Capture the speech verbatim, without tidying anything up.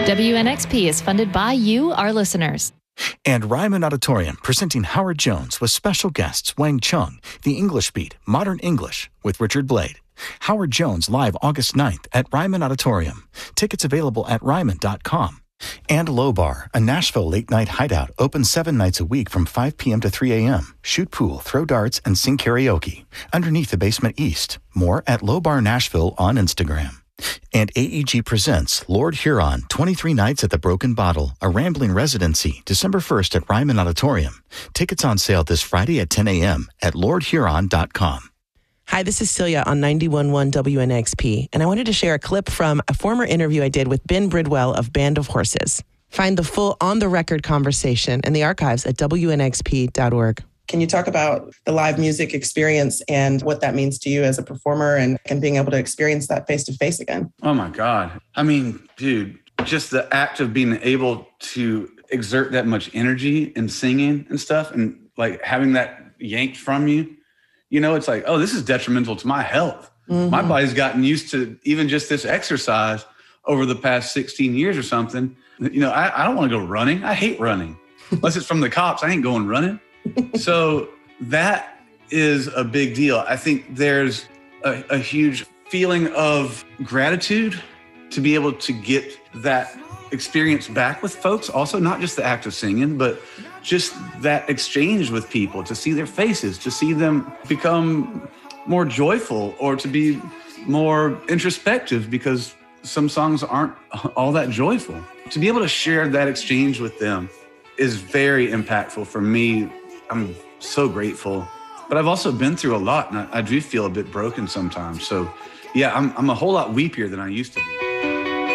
W N X P is funded by you, our listeners. And Ryman Auditorium presenting Howard Jones with special guests Wang Chung, The English Beat, Modern English with Richard Blade. Howard Jones live August ninth at Ryman Auditorium. Tickets available at ryman dot com. And Low Bar, a Nashville late-night hideout, open seven nights a week from five p.m. to three a.m. Shoot pool, throw darts, and sing karaoke. Underneath the basement east. More at Low Bar Nashville on Instagram. And A E G presents Lord Huron, twenty-three Nights at the Broken Bottle, a rambling residency, December first at Ryman Auditorium. Tickets on sale this Friday at ten a.m. at lord huron dot com. Hi, this is Celia on ninety-one point one W N X P, and I wanted to share a clip from a former interview I did with Ben Bridwell of Band of Horses. Find the full on-the-record conversation in the archives at W N X P dot org. Can you talk about the live music experience and what that means to you as a performer and, and being able to experience that face-to-face again? Oh, my God. I mean, dude, just the act of being able to exert that much energy in singing and stuff and, like, having that yanked from you, you know, it's like, oh, this is detrimental to my health. Mm-hmm. My body's gotten used to even just this exercise over the past sixteen years or something. You know, I, I don't want to go running. I hate running. Unless it's from the cops, I ain't going running. So that is a big deal. I think there's a, a huge feeling of gratitude to be able to get that experience back with folks. Also, not just the act of singing, but just that exchange with people, to see their faces, to see them become more joyful or to be more introspective because some songs aren't all that joyful. To be able to share that exchange with them is very impactful for me. I'm so grateful, but I've also been through a lot and I, I do feel a bit broken sometimes. So yeah, I'm, I'm a whole lot weepier than I used to be.